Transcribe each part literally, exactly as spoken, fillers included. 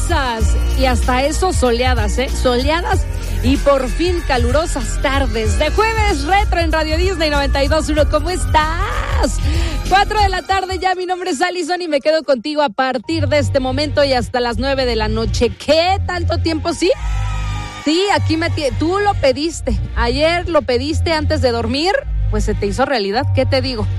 calurosas y hasta eso soleadas, ¿eh? Soleadas y por fin calurosas tardes de jueves retro en Radio Disney noventa y dos punto uno. ¿Cómo estás? Cuatro de la tarde ya, mi nombre es Alison y me quedo contigo a partir de este momento y hasta las nueve de la noche. ¿Qué? ¿Tanto tiempo? ¿Sí? Sí, aquí me t- tú lo pediste. Ayer lo pediste antes de dormir. Pues se te hizo realidad, ¿qué te digo?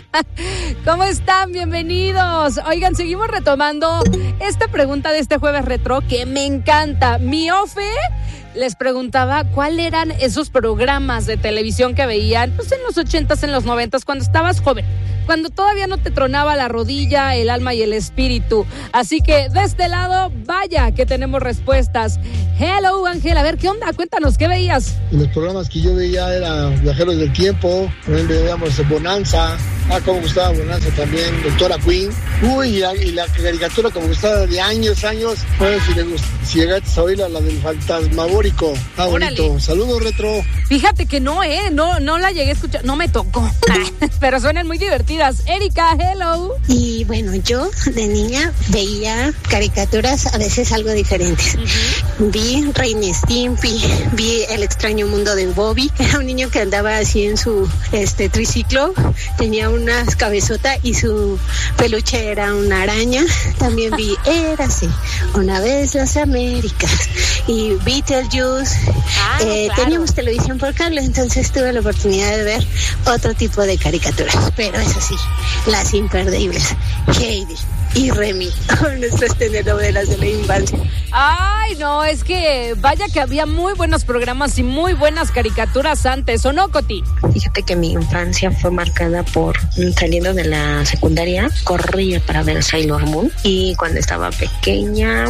¿Cómo están? Bienvenidos. Oigan, seguimos retomando esta pregunta de este jueves retro que me encanta. Mi Ofe les preguntaba cuáles eran esos programas de televisión que veían pues en los ochentas, en los noventas, cuando estabas joven, cuando todavía no te tronaba la rodilla, el alma y el espíritu. Así que de este lado, vaya que tenemos respuestas. Hello, Ángel, a ver, ¿qué onda? Cuéntanos, ¿qué veías? Los programas que yo veía eran Viajeros del Tiempo, también veíamos Bonanza. Ah, como gustaba Bonanza también, Doctora Queen. Uy, y la, y la caricatura como gustaba de años, años. Pues si, le gust- si llegaste a oírla, la del fantasmagórico. Ah, bonito. Órale. Saludos, retro. Fíjate que no, eh, no, no la llegué a escuchar, no me tocó, pero suenan muy divertidas. Erika, hello. Y bueno, yo de niña veía caricaturas a veces algo diferentes. Uh-huh. Vi Ren y Stimpy, vi El extraño mundo de Bobby, era un niño que andaba así en su este triciclo, tenía una cabezota y su peluche era una araña. También vi Érase una vez las Américas y Beetlejuice. Ah, eh, claro. Teníamos televisión por cable, entonces tuve la oportunidad de ver otro tipo de caricaturas, pero eso sí, las imperdibles, Heidi y Remy, nuestras telenovelas de la infancia. Ay, no, es que vaya que había muy buenos programas y muy buenas caricaturas antes, ¿o no, Coti? Fíjate que mi infancia fue marcada por, saliendo de la secundaria, corría para ver Sailor Moon, y cuando estaba pequeña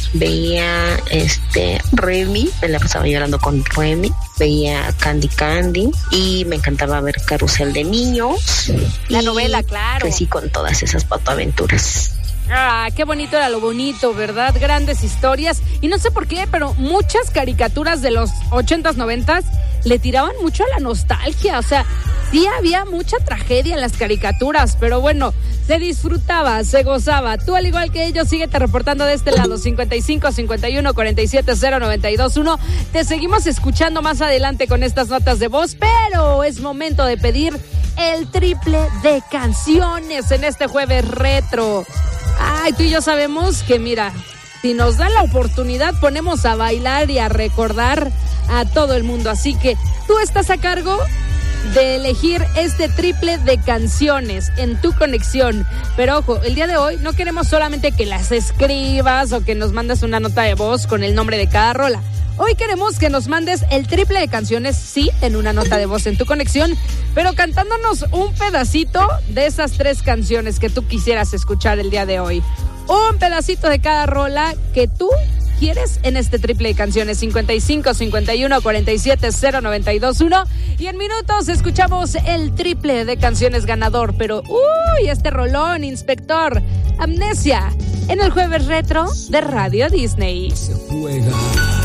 veía este Remy, me la pasaba llorando con Remy, veía Candy Candy y me encantaba ver Carrusel de Niños. La novela, claro. Crecí con todas esas patoaventuras. Ah, qué bonito era lo bonito, ¿verdad? Grandes historias. Y no sé por qué, pero muchas caricaturas de los ochentas, noventas le tiraban mucho a la nostalgia. O sea, sí había mucha tragedia en las caricaturas, pero bueno, se disfrutaba, se gozaba. Tú, al igual que ellos, síguete reportando de este lado, cincuenta y cinco, cincuenta y uno, cuarenta y siete, cero, noventa y dos, uno. Te seguimos escuchando más adelante con estas notas de voz, pero es momento de pedir el triple de canciones en este jueves retro. Ay, tú y yo sabemos que, mira, si nos dan la oportunidad, ponemos a bailar y a recordar a todo el mundo. Así que tú estás a cargo de elegir este triple de canciones en tu conexión. Pero ojo, el día de hoy no queremos solamente que las escribas o que nos mandes una nota de voz con el nombre de cada rola. Hoy queremos que nos mandes el triple de canciones, sí, en una nota de voz en tu conexión, pero cantándonos un pedacito de esas tres canciones que tú quisieras escuchar el día de hoy. Un pedacito de cada rola que tú quieres en este triple de canciones, cincuenta y cinco, cincuenta y uno, cuarenta y siete, cero, noventa y dos, uno. Y en minutos escuchamos el triple de canciones ganador, pero uy, este rolón, Inspector, Amnesia, en el jueves retro de Radio Disney. Se juega